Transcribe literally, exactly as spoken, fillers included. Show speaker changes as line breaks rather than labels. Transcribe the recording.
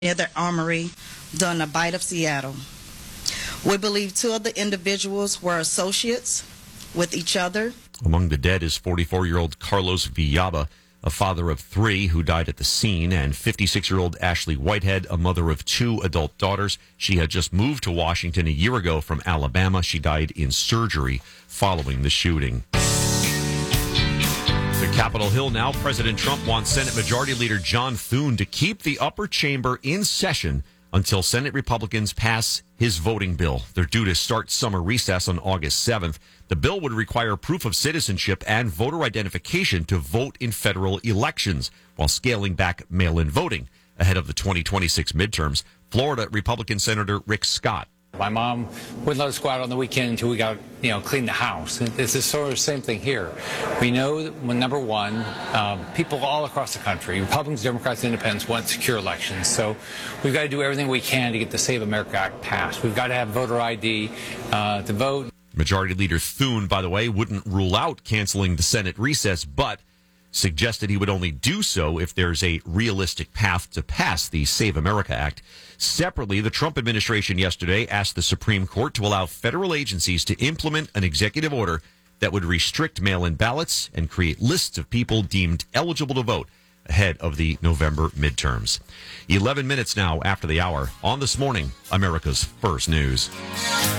near the Armory during the bite of Seattle. We believe two of the individuals were associates with each other.
Among the dead is forty-four-year-old Carlos Villaba, a father of three who died at the scene, and fifty-six-year-old Ashley Whitehead, a mother of two adult daughters. She had just moved to Washington a year ago from Alabama. She died in surgery following the shooting. To Capitol Hill now, President Trump wants Senate Majority Leader John Thune to keep the upper chamber in session until Senate Republicans pass his voting bill. They're due to start summer recess on August seventh. The bill would require proof of citizenship and voter identification to vote in federal elections while scaling back mail-in voting ahead of the twenty twenty-six midterms. Florida Republican Senator Rick Scott.
My mom wouldn't let us go out on the weekend until we got, you know, clean the house. It's the sort of same thing here. We know that, when, number one, um, people all across the country, Republicans, Democrats, Independents, want secure elections. So we've got to do everything we can to get the Save America Act passed. We've got to have voter I D uh, to vote.
Majority Leader Thune, by the way, wouldn't rule out canceling the Senate recess, but suggested he would only do so if there's a realistic path to pass the Save America Act. Separately, the Trump administration yesterday asked the Supreme Court to allow federal agencies to implement an executive order that would restrict mail-in ballots and create lists of people deemed eligible to vote ahead of the November midterms. eleven minutes now after the hour on This Morning, America's First News.